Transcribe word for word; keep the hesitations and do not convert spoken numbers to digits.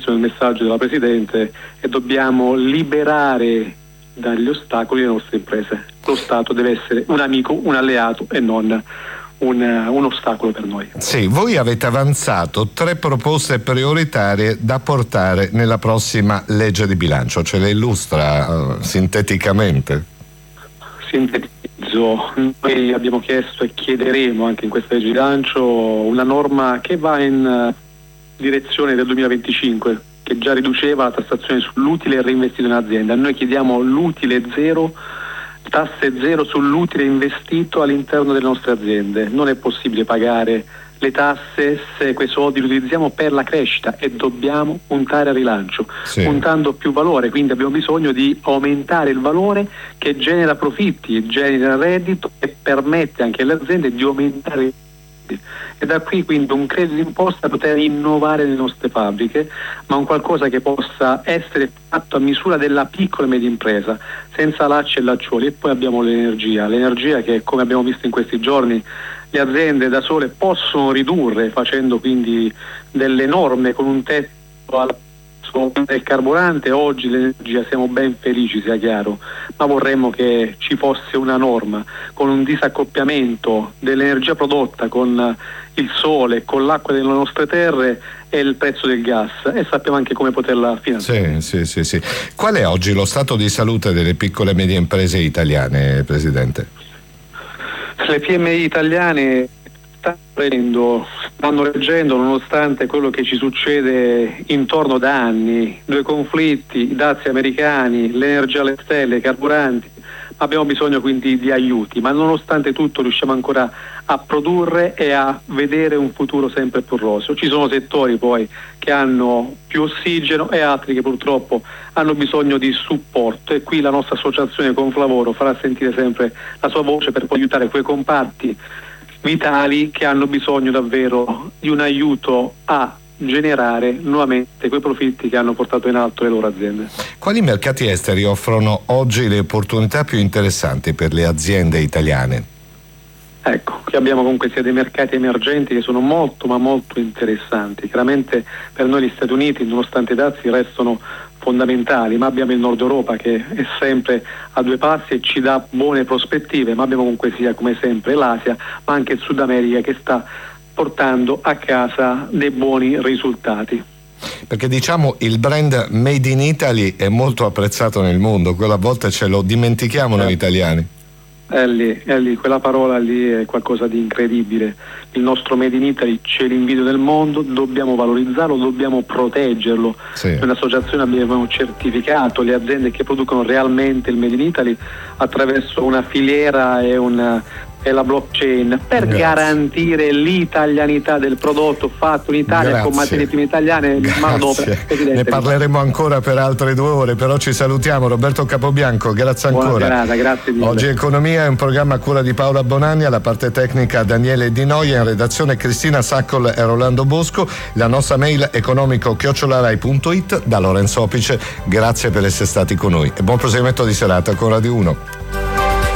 benissimo il messaggio della Presidente e dobbiamo liberare dagli ostacoli le nostre imprese. Lo Stato deve essere un amico, un alleato e non un, un ostacolo per noi. Sì, voi avete avanzato tre proposte prioritarie da portare nella prossima legge di bilancio, ce le illustra uh, sinteticamente? Sintetizzo, noi abbiamo chiesto e chiederemo anche in questa legge di bilancio una norma che va in direzione del duemilaventicinque, che già riduceva la tassazione sull'utile reinvestito in azienda. Noi chiediamo l'utile zero, tasse zero sull'utile investito all'interno delle nostre aziende. Non è possibile pagare le tasse se quei soldi li utilizziamo per la crescita e dobbiamo puntare al rilancio, sì. puntando più valore, quindi abbiamo bisogno di aumentare il valore che genera profitti, genera reddito e permette anche alle aziende di aumentare, e da qui quindi un credito d'imposta per poter innovare le nostre fabbriche, ma un qualcosa che possa essere fatto a misura della piccola e media impresa, senza lacci e lacciuoli. E poi abbiamo l'energia, l'energia che, come abbiamo visto in questi giorni, le aziende da sole possono ridurre facendo quindi delle norme con un tetto al del carburante. Oggi l'energia siamo ben felici, sia chiaro, ma vorremmo che ci fosse una norma con un disaccoppiamento dell'energia prodotta con il sole, con l'acqua delle nostre terre e il prezzo del gas, e sappiamo anche come poterla finanziare. Sì, sì, sì, sì. Qual è oggi lo stato di salute delle piccole e medie imprese italiane, Presidente? Le P M I italiane stanno stanno reggendo nonostante quello che ci succede intorno da anni, due conflitti, i dazi americani, l'energia alle stelle, i carburanti. Abbiamo bisogno quindi di aiuti, ma nonostante tutto riusciamo ancora a produrre e a vedere un futuro sempre più roseo. Ci sono settori poi che hanno più ossigeno e altri che purtroppo hanno bisogno di supporto, e qui la nostra associazione Conflavoro farà sentire sempre la sua voce per poi aiutare quei comparti vitali che hanno bisogno davvero di un aiuto a generare nuovamente quei profitti che hanno portato in alto le loro aziende. Quali mercati esteri offrono oggi le opportunità più interessanti per le aziende italiane? Ecco, qui abbiamo comunque sia dei mercati emergenti che sono molto ma molto interessanti. Chiaramente per noi gli Stati Uniti, nonostante i dazi, restano fondamentali, ma abbiamo il Nord Europa che è sempre a due passi e ci dà buone prospettive, ma abbiamo comunque sia come sempre l'Asia, ma anche il Sud America che sta portando a casa dei buoni risultati. Perché diciamo il brand Made in Italy è molto apprezzato nel mondo, quello a volte ce lo dimentichiamo eh. noi italiani. È lì, è lì, quella parola lì è qualcosa di incredibile. Il nostro Made in Italy c'è l'invidio del mondo, dobbiamo valorizzarlo, dobbiamo proteggerlo. Sì. Noi l'associazione abbiamo certificato le aziende che producono realmente il Made in Italy attraverso una filiera e una e la blockchain per Grazie. garantire l'italianità del prodotto fatto in Italia. Grazie. Con materie prime italiane. Grazie. Ne parleremo ancora per altre due ore, però ci salutiamo. Roberto Capobianco, grazie ancora. Buona serata, grazie mille. Oggi Economia è un programma a cura di Paola Bonanni, alla parte tecnica Daniele Di Noia, in redazione Cristina Saccol e Rolando Bosco. La nostra mail economico chiocciola rai punto it. Da Lorenzo Opice, grazie per essere stati con noi e buon proseguimento di serata con Radio uno.